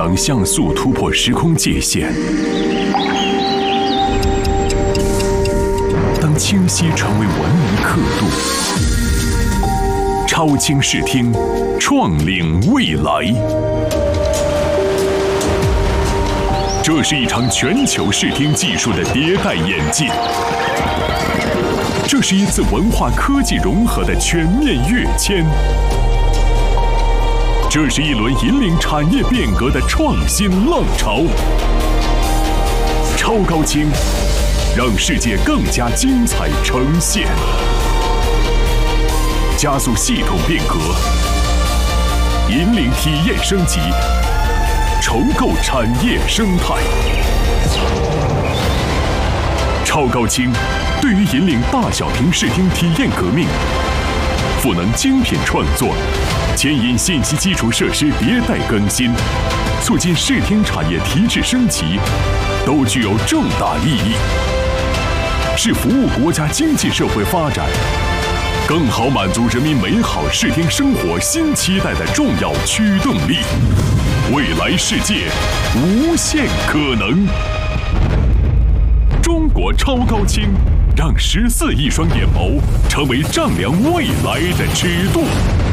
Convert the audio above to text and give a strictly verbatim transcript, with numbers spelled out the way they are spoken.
场像素突破时空界限，当清晰成为文明刻度，超清视听，创领未来。这是一场全球视听技术的迭代演进，这是一次文化科技融合的全面跃迁，这是一轮引领产业变革的创新浪潮。超高清，让世界更加精彩呈现，加速系统变革，引领体验升级，重构产业生态。超高清对于引领大小屏视听体验革命，赋能精品创作，牵引信息基础设施迭代更新，促进视听产业提质升级，都具有重大意义，是服务国家经济社会发展，更好满足人民美好视听生活新期待的重要驱动力。未来世界无限可能，中国超高清让十四亿双眼眸成为丈量未来的尺度。